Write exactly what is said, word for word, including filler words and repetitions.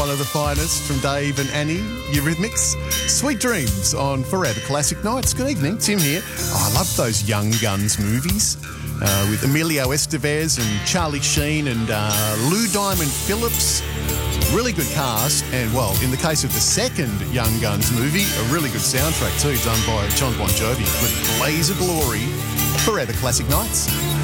one of the finest from Dave and Annie, Eurythmics. Sweet Dreams on Forever Classic Nights. Good evening, Tim here. Oh, I love those Young Guns movies uh, with Emilio Estevez and Charlie Sheen and uh, Lou Diamond Phillips. Really good cast, and well, in the case of the second Young Guns movie, a really good soundtrack too, done by John Bon Jovi with Blaze of Glory. Forever Classic Nights.